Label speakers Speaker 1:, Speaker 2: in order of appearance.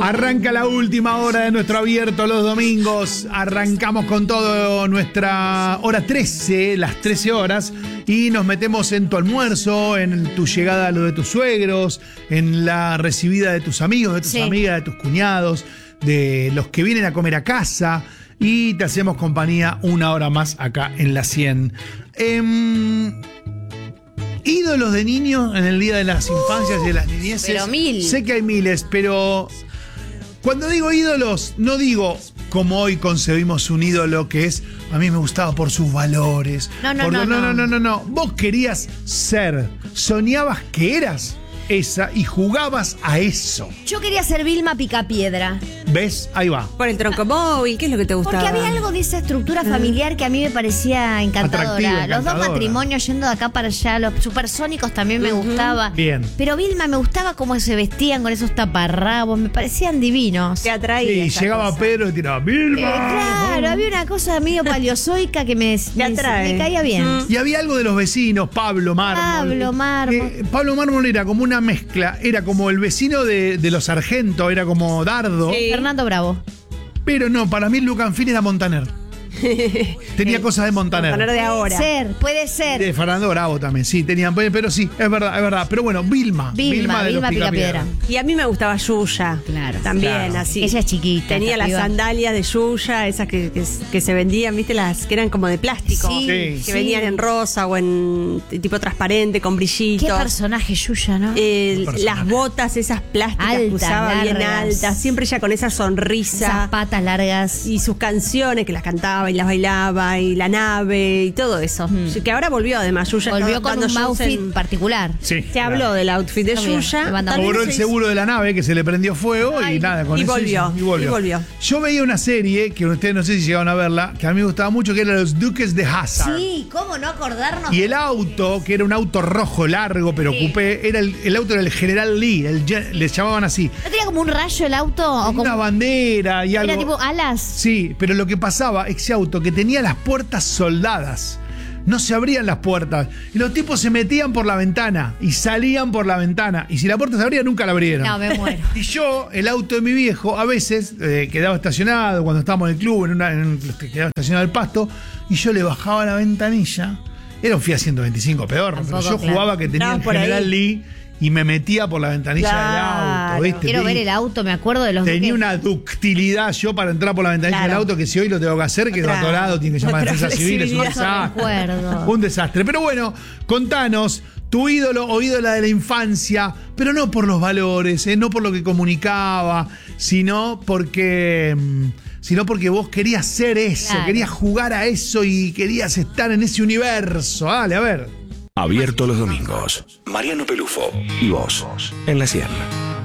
Speaker 1: Arranca la última hora de nuestro abierto los domingos. Arrancamos con todo nuestra hora 13, las 13 horas, y nos metemos en tu almuerzo, en tu llegada a lo de tus suegros, en la recibida de tus amigos, de tus amigas, de tus cuñados, de los que vienen a comer a casa, y te hacemos compañía una hora más acá en la 100. Ídolos de niños en el Día de las Infancias y de las Niñeces.
Speaker 2: Pero mil.
Speaker 1: Sé que hay miles, pero cuando digo ídolos, no digo como hoy concebimos un ídolo que es, a mí me gustaba por sus valores. No. Vos querías ser, soñabas que eras esa y jugabas a eso.
Speaker 2: Yo quería ser Vilma Picapiedra.
Speaker 1: ¿Ves? Ahí va.
Speaker 3: Por el troncomóvil, ¿qué es lo que te gustaba?
Speaker 2: Porque había algo de esa estructura familiar que a mí me parecía encantadora.
Speaker 1: Atractiva,
Speaker 2: Los dos
Speaker 1: encantadora.
Speaker 2: matrimonios yendo de acá para allá, los supersónicos también me gustaba.
Speaker 1: Bien.
Speaker 2: Pero Vilma me gustaba cómo se vestían con esos taparrabos, me parecían divinos.
Speaker 3: Te atraía.
Speaker 1: Y
Speaker 3: esa
Speaker 1: llegaba
Speaker 3: cosa.
Speaker 1: Pedro y tiraba Vilma.
Speaker 2: Claro, había una cosa medio paleozoica que me caía bien.
Speaker 1: Y había algo de los vecinos, Pablo Mármol. Pablo Mármol era como una mezcla, era como el vecino de los Sargento, era como Dardo.
Speaker 3: Sí.
Speaker 2: Fernando Bravo.
Speaker 1: Pero no, para mí Lucan Fin era Montaner. Tenía cosas de Montaner.
Speaker 3: Montaner de ahora.
Speaker 2: Puede ser.
Speaker 1: De Fernando Bravo también, sí, tenían, pero sí, es verdad. Pero bueno, Vilma de los
Speaker 2: Picapiedra.
Speaker 3: Y a mí me gustaba Yuya.
Speaker 2: Claro.
Speaker 3: También,
Speaker 1: Claro.
Speaker 3: así.
Speaker 2: Ella es chiquita.
Speaker 3: Tenía las sandalias de Yuya, esas que se vendían, ¿viste? Las que eran como de plástico.
Speaker 2: Sí,
Speaker 3: Que
Speaker 2: sí.
Speaker 3: venían en rosa o en tipo transparente, con brillitos.
Speaker 2: Qué personaje Yuya, ¿no?
Speaker 3: Las botas esas plásticas que
Speaker 2: Altas,
Speaker 3: usaba, bien
Speaker 2: largas.
Speaker 3: altas. Siempre ella con esa sonrisa.
Speaker 2: Esas patas largas.
Speaker 3: Y sus canciones que las cantaba y las bailaba, y La Nave y todo eso. Que ahora volvió además Yuya.
Speaker 2: Volvió con
Speaker 3: dando
Speaker 2: un
Speaker 3: shows
Speaker 2: outfit particular.
Speaker 1: Sí.
Speaker 3: Se habló del outfit de
Speaker 2: Está bien,
Speaker 3: Yuya.
Speaker 2: me manda
Speaker 3: También
Speaker 1: Cobró
Speaker 3: se
Speaker 1: el
Speaker 3: hizo-
Speaker 1: seguro de la nave que se le prendió fuego y nada, con
Speaker 3: y
Speaker 1: eso
Speaker 3: volvió,
Speaker 1: hizo-
Speaker 3: y volvió.
Speaker 1: Yo veía una serie que ustedes no sé si llegaron a verla, que a mí me gustaba mucho, que era Los Duques de Hazzard.
Speaker 2: Sí, ¿cómo no acordarnos?
Speaker 1: Y el auto, que era un auto rojo largo, pero coupé, era el auto del General Lee, les llamaban así.
Speaker 2: ¿No tenía como un rayo el auto? O como
Speaker 1: Una bandera y algo.
Speaker 2: era tipo alas.
Speaker 1: Sí, pero lo que pasaba, ese auto que tenía las puertas soldadas, no se abrían las puertas. Y los tipos se metían por la ventana y salían por la ventana. Y si la puerta se abría, nunca la abrieron.
Speaker 2: No, me muero.
Speaker 1: Y yo, el auto de mi viejo, a veces quedaba estacionado cuando estábamos en el club, quedaba estacionado el pasto, y yo le bajaba la ventanilla. Era un Fiat 125 peor,
Speaker 2: Tampoco,
Speaker 1: pero yo
Speaker 2: claro.
Speaker 1: jugaba que tenía
Speaker 3: Estaba
Speaker 1: el
Speaker 3: por
Speaker 1: General
Speaker 3: ahí.
Speaker 1: Lee y me metía por la ventanilla
Speaker 3: Claro.
Speaker 1: del auto, ¿viste?
Speaker 2: Quiero ver el auto, me acuerdo de los
Speaker 1: Tenía
Speaker 2: duques.
Speaker 1: una ductilidad yo para entrar por la ventanilla
Speaker 3: Claro.
Speaker 1: del auto, que si hoy lo tengo que hacer, quedo
Speaker 3: Otra-
Speaker 1: atorado, tiene que llamar a
Speaker 3: otra
Speaker 1: defensa civil, es un
Speaker 3: flexibilidad.
Speaker 1: desastre.
Speaker 2: Recuerdo.
Speaker 1: Un desastre. Pero bueno, contanos tu ídolo o ídola de la infancia, pero no por los valores, no por lo que comunicaba, sino porque vos querías ser eso,
Speaker 2: Claro.
Speaker 1: querías jugar a eso y querías estar en ese universo. Dale, a ver.
Speaker 4: Abierto los domingos. Mariano Pelufo y vos en la 100.